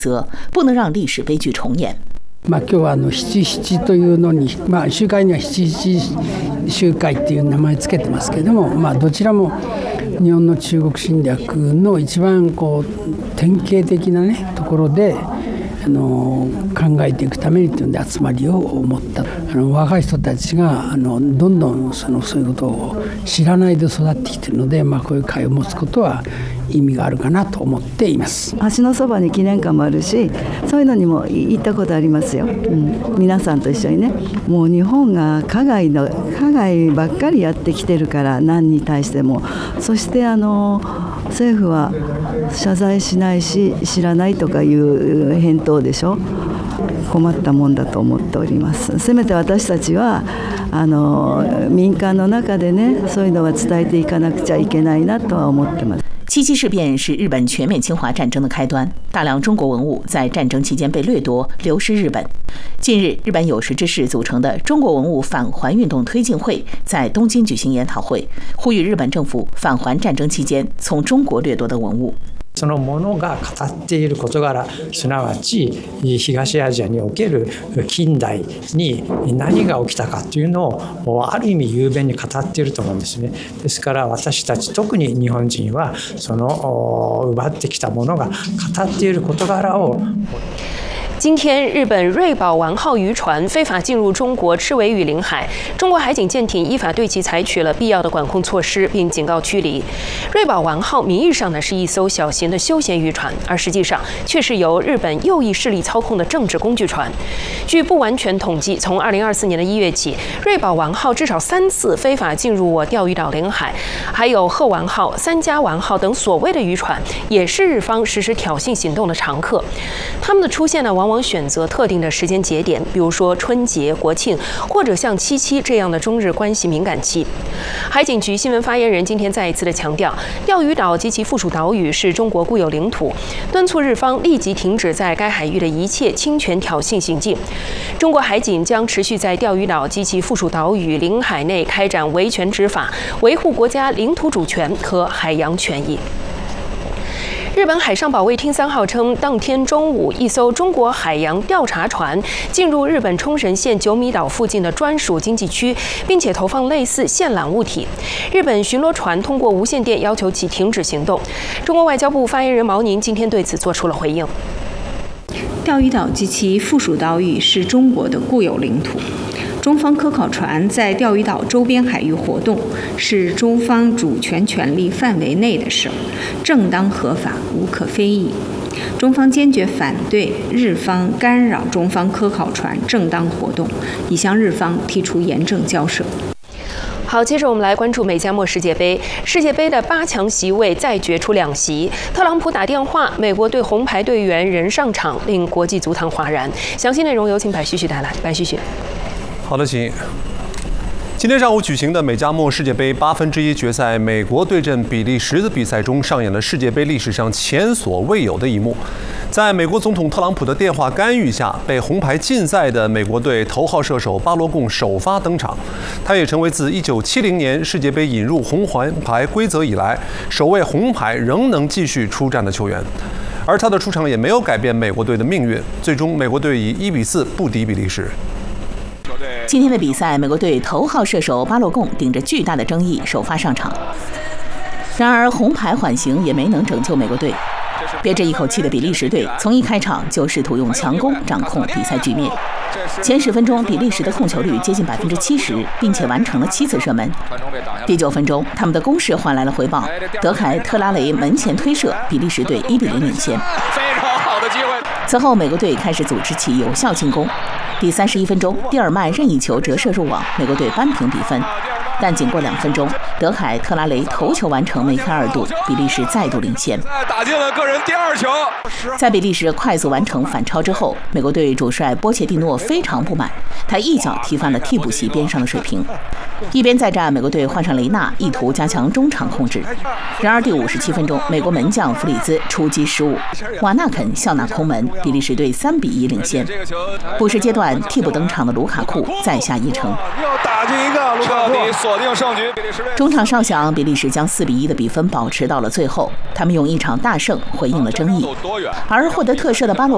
则不能让历史悲剧重演。 今日は7.7というのに、集会には7.7集会っていう名前つけてますけども、どちらも日本の中国侵略の一番典型的なねところで。考えていくためにというので集まりを持った若い人たちがどんどんそういうことを知らないで育ってきているので、こういう会を持つことは意味があるかなと思っています。 橋のそばに記念館もあるし、そういうのにも行ったことありますよ、皆さんと一緒にね。もう日本が加害ばっかりやってきてるから、何に対しても。そして政府は謝罪しないし知らないとかいう返答でしょ。困ったもんだと思っております。せめて私たちは民間の中でね、そういうのは伝えていかなくちゃいけないなとは思ってます。 七七事变是日本全面侵华战争的开端，大量中国文物在战争期间被掠夺，流失日本。近日，日本有识之士组成的中国文物返还运动推进会在东京举行研讨会，呼吁日本政府返还战争期间从中国掠夺的文物。 そのものが語っている事柄、すなわち東アジアにおける近代に何が起きたかというのをある意味雄弁に語っていると思うんですね。ですから私たち、特に日本人はその奪ってきたものが語っている事柄を。 今天，日本瑞宝丸号渔船非法进入中国赤尾屿领海，中国海警舰艇依法对其采取了必要的管控措施，并警告驱离。瑞宝丸号名义上呢是一艘小型的休闲渔船，而实际上却是由日本右翼势力操控的政治工具船。据不完全统计，从2024年的1月起，瑞宝丸号至少3次非法进入我钓鱼岛领海，还有鹤丸号、三家丸号等所谓的渔船，也是日方实施挑衅行动的常客。他们的出现呢，往往选择特定的时间节点，比如说春节、国庆，或者像7.7这样的中日关系敏感期。海警局新闻发言人今天再一次的强调，钓鱼岛及其附属岛屿是中国固有领土，敦促日方立即停止在该海域的一切侵权挑衅行径。中国海警将持续在钓鱼岛及其附属岛屿领海内开展维权执法，维护国家领土主权和海洋权益。日本海上保卫厅3号称，当天中午，一艘中国海洋调查船进入日本冲绳县九米岛附近的专属经济区，并且投放类似线缆物体。日本巡逻船通过无线电要求其停止行动。中国外交部发言人毛宁今天对此做出了回应。 钓鱼岛及其附属岛屿是中国的固有领土。中方科考船在钓鱼岛周边海域活动，是中方主权权利范围内的事，正当合法，无可非议。中方坚决反对日方干扰中方科考船正当活动，已向日方提出严正交涉。 好，接着我们来关注美加墨世界杯。世界杯的8强席位再决出2席，特朗普打电话，美国队红牌队员人上场，令国际足坛哗然。详细内容有请白旭旭带来。白旭旭。 好的，请。今天上午举行的美加墨世界杯1/8决赛，美国对阵比利时的比赛中上演了世界杯历史上前所未有的一幕。在美国总统特朗普的电话干预下，被红牌禁赛的美国队头号射手巴罗贡首发登场，他也成为自1970年世界杯引入红黄牌规则以来，首位红牌仍能继续出战的球员。而他的出场也没有改变美国队的命运，最终美国队以1-4不敌比利时。 今天的比赛，美国队头号射手巴洛贡顶着巨大的争议首发上场，然而红牌缓刑也没能拯救美国队。憋着一口气的比利时队从一开场就试图用强攻掌控比赛局面。前10分钟，比利时的控球率接近70%，并且完成了7次射门。第9分钟，他们的攻势换来了回报，德凯特拉雷门前推射，比利时队1-0领先。此后，美国队开始组织起有效进攻。第31分钟，蒂尔麦任意球折射入网，美国队扳平比分。但仅过2分钟，德凯特拉雷头球完成梅开2度，比利时再度领先。 打进了个人第2球。 在比利时快速完成反超之后，美国队主帅波切蒂诺非常不满，他一脚踢翻了替补席边上的水瓶。一边再战，美国队换上雷纳，意图加强中场控制。然而第57分钟，美国门将弗里兹出击失误，瓦纳肯笑纳空门，比利时队3-1领先。补时阶段，替补登场的卢卡库再下一城， 又打进一个，彻底锁定胜局。 中场哨响，比利时将4-1的比分保持到了最后。他们用一场大胜回应了争议，而获得特赦的巴洛